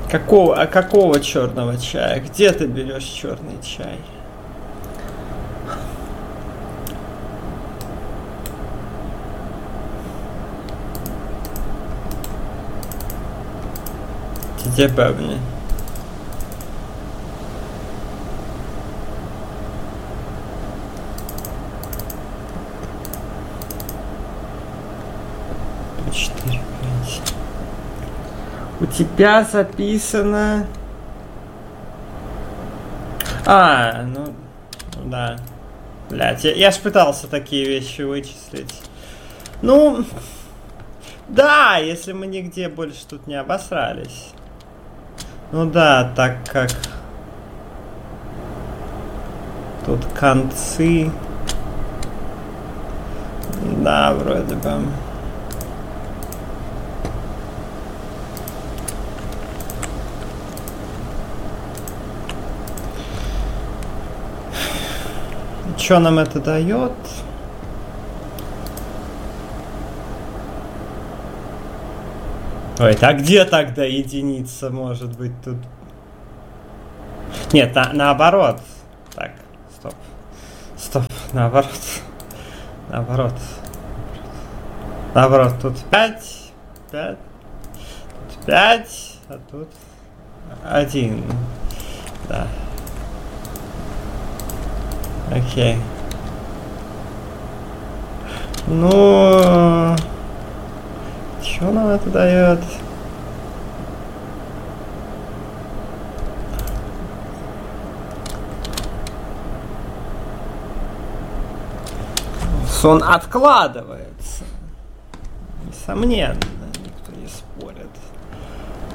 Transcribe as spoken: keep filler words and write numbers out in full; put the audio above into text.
Какого, а какого черного чая? Где ты берешь черный чай? Где бабни? четыре, пять. У тебя записано... А, ну, да. Блять, я, я ж пытался такие вещи вычислить. Ну, да, если мы нигде больше тут не обосрались. Ну да, так как... Тут концы... Да, вроде бы... Что нам это дает? Ой, а где тогда единица может быть тут? Нет, на, наоборот. Так, стоп. Стоп, наоборот. Наоборот. Наоборот, тут пять, пять, тут пять, а тут один. Да. Окей. Ну, что нам это дает? Сон откладывается. Несомненно, никто не спорит.